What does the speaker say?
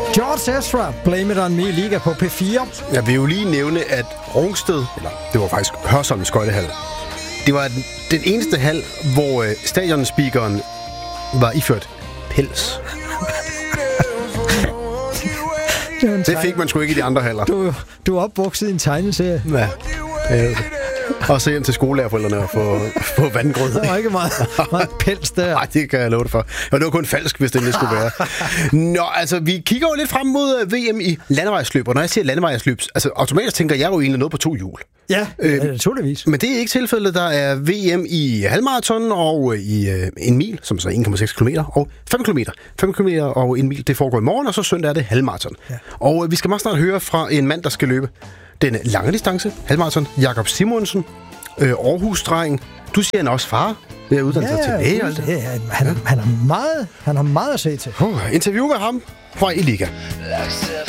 George Ezra, Blame It On Me, Liga på P4. Jeg vil jo lige nævne, at Rungsted, eller det var faktisk Hørsholm Skøjtehal, det var den eneste hal, hvor stadionspeakeren var iført pels. Det fik man sgu ikke i de andre haller. Du er opvokset i en tegneserie. Ja. Og så hjem til skolelærerforældrene og få vandgrød. Der var ikke meget pels der. Nej, det kan jeg love dig for. Og det var kun falsk, hvis det skulle være. Nå, altså, vi kigger jo lidt frem mod VM i landevejsløb. Og når jeg siger landevejsløb, altså automatisk tænker jeg jo egentlig noget på 2 hjul. Ja, naturligvis. Men det er ikke tilfældet. Der er VM i halvmarathon og i 1 mil, som så 1,6 km, og 5 km. 5 km og 1 mil, det foregår i morgen, og så søndag er det halvmarathon. Ja. Og vi skal meget snart høre fra en mand, der skal løbe den lange distance, halvmarathon, Jakob Simonsen, Aarhus-dreng. Du siger, han er også far ved at uddanne sig til læge. Han har meget at se til. Interview med ham fra Liga.